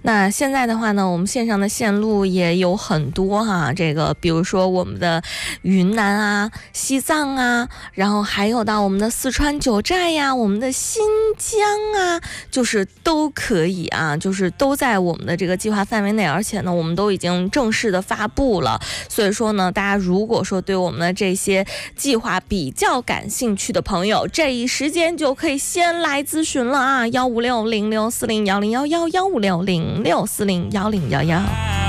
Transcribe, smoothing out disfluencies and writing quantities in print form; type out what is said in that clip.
那现在的话呢，我们线上的线路也有很多哈，这个比如说我们的云南啊、西藏啊，然后还有到我们的四川九寨呀、我们的新疆啊，就是都可以啊，就是都在我们的这个计划范围内，而且呢，我们都已经正式的发布了。所以说呢，大家如果说对我们的这些计划比较感兴趣的朋友，这一时间就可以先来咨询了啊，15606401011，15606401011。